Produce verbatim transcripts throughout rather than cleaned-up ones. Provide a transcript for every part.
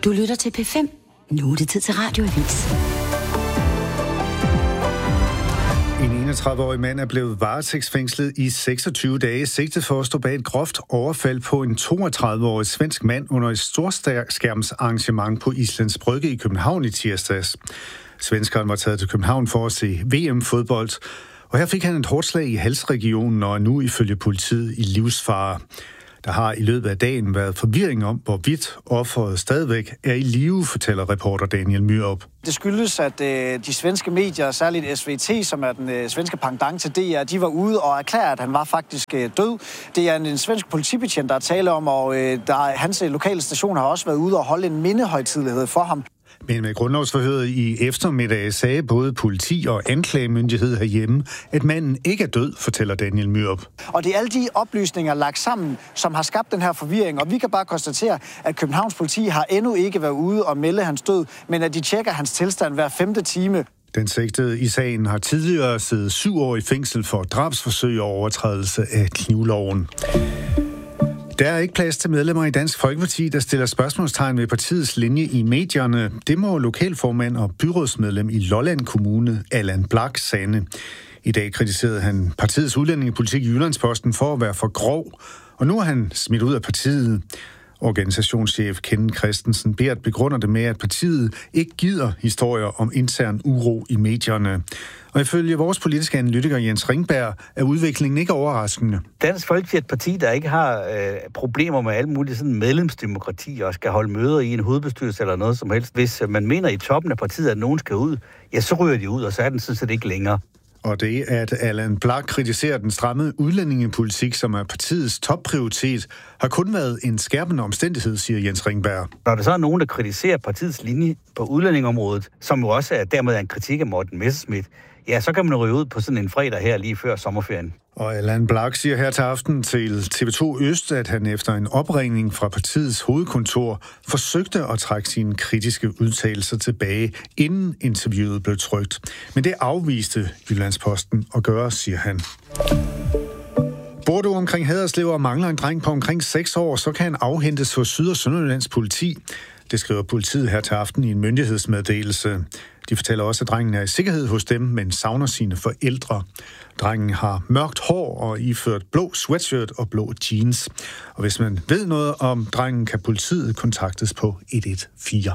Du lytter til P fem. Nu er det tid til Radioavis. En enogtredive-årig mand er blevet varetægtsfængslet i seksogtyve dage, sigtet for at stå bag et groft overfald på en toogtredive-årig svensk mand under et storskærmsarrangement på Islands Brygge i København i tirsdags. Svenskeren var taget til København for at se V M-fodbold, og her fik han et hårdt slag i halsregionen og er nu ifølge politiet i livsfare. Der har i løbet af dagen været forvirring om, hvorvidt offeret stadigvæk er i live, fortæller reporter Daniel Myrup. Det skyldes, at øh, de svenske medier, særligt S V T, som er den øh, svenske pendant til D R, de var ude og erklærede, at han var faktisk øh, død. Det er en, en svensk politibetjent, der er tale om, og øh, der, hans øh, lokale station har også været ude og holde en mindehøjtidelighed for ham. Men med grundlovsforhøret i eftermiddag sagde både politi og anklagemyndighed herhjemme, at manden ikke er død, fortæller Daniel Myrup. Og det er alle de oplysninger lagt sammen, som har skabt den her forvirring, og vi kan bare konstatere, at Københavns politi har endnu ikke været ude og melde hans død, men at de tjekker hans tilstand hver femte time. Den sigtede i sagen har tidligere siddet syv år i fængsel for drabsforsøg og overtrædelse af knivloven. Der er ikke plads til medlemmer i Dansk Folkeparti, der stiller spørgsmålstegn ved partiets linje i medierne. Det må lokalformand og byrådsmedlem i Lolland Kommune, Allan Blak, sande. I dag kritiserede han partiets udlændingepolitik i Jyllandsposten for at være for grov, og nu er han smidt ud af partiet. Organisationschef Kenneth Christensen Bert begrunder det med, at partiet ikke gider historier om intern uro i medierne. Og ifølge vores politiske analytiker Jens Ringberg er udviklingen ikke overraskende. Dansk Folkeparti er et parti, der ikke har øh, problemer med alt muligt sådan medlemsdemokrati og skal holde møder i en hovedbestyrelse eller noget som helst. Hvis man mener i toppen af partiet, at nogen skal ud, ja, så ryger de ud, og så er den sådan set ikke længere. Og det, at Allan Blak kritiserer den stramme udlændingepolitik, som er partiets topprioritet, har kun været en skærpende omstændighed, siger Jens Ringberg. Når der så er nogen, der kritiserer partiets linje på udlændingområdet, som jo også er dermed en kritik af Morten Messerschmidt, ja, så kan man ryge ud på sådan en fredag her lige før sommerferien. Og Allan Blak siger her til aften til T V to Øst, at han efter en opringning fra partiets hovedkontor forsøgte at trække sine kritiske udtalelser tilbage, inden interviewet blev trykt. Men det afviste Jyllandsposten at gøre, siger han. Bor du omkring Haderslev og mangler en dreng på omkring seks år, så kan han afhentes hos Syd- og Sønderjyllands politi. Det skriver politiet her til aften i en myndighedsmeddelelse. De fortæller også, at drengen er i sikkerhed hos dem, men savner sine forældre. Drengen har mørkt hår og iført blå sweatshirt og blå jeans. Og hvis man ved noget om drengen, kan politiet kontaktes på et et fire.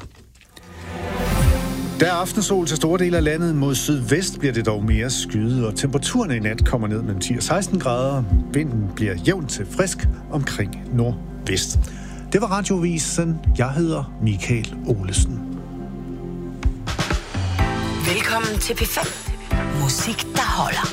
Der er aftensol til store dele af landet. Mod sydvest bliver det dog mere skyet, og temperaturen i nat kommer ned mellem ti og seksten grader. Vinden bliver jævnt til frisk omkring nordvest. Det var Radioavisen. Jeg hedder Michael Olesen. Velkommen til P fem. Musik, der holder.